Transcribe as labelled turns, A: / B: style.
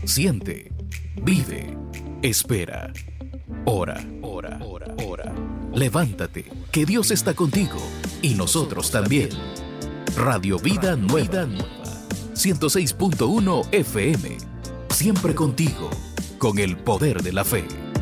A: Siente, vive, espera. Ora, ora, ora, ora. Levántate, que Dios está contigo y nosotros también. Radio Vida Nueva, 106.1 FM. Siempre contigo, con el poder de la fe.